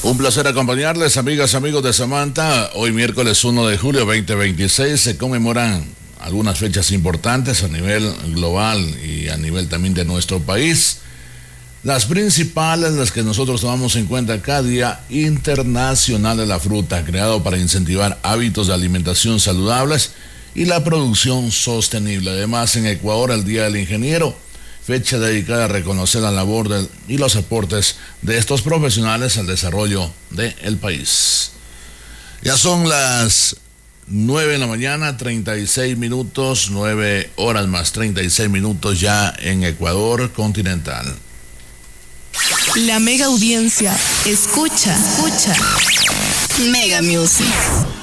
Un placer acompañarles, amigas, amigos de Samantha. Hoy miércoles 1 de julio 2026 se conmemoran algunas fechas importantes a nivel global y a nivel también de nuestro país. Las principales, las que nosotros tomamos en cuenta cada día: Internacional de la Fruta, creado para incentivar hábitos de alimentación saludables y la producción sostenible. Además, en Ecuador, el Día del Ingeniero, fecha dedicada a reconocer la labor y los aportes de estos profesionales al desarrollo del país. Ya son las 9 de la mañana, 36 minutos, 9 horas más 36 minutos ya en Ecuador continental. La mega audiencia escucha Mega Music.